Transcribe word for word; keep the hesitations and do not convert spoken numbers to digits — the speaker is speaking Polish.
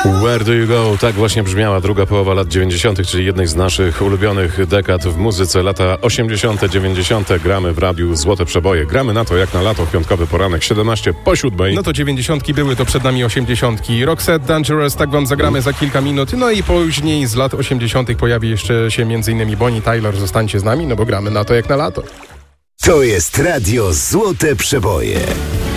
Where do you go? Tak właśnie brzmiała druga połowa lat dziewięćdziesiątych, czyli jednej z naszych ulubionych dekad w muzyce. Lata osiemdziesiąte, dziewięćdziesiąte. Gramy w radiu Złote Przeboje. Gramy na to jak na lato. Piątkowy poranek, siedemnaście po siódmej. No to dziewięćdziesiątki były, to przed nami osiemdziesiątki. Roxette, Dangerous, tak wam zagramy za kilka minut. No i później z lat osiemdziesiątych pojawi jeszcze się m.in. Bonnie Tyler. Zostańcie z nami, no bo gramy na to jak na lato. To jest radio Złote Przeboje.